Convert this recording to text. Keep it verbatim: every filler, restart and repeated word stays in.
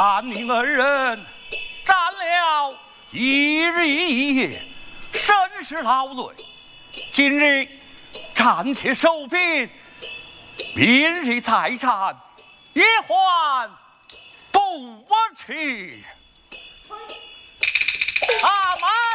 看你二人战了一日一夜，甚是劳累。今日暂且收兵，明日再战，也还不迟。阿妈。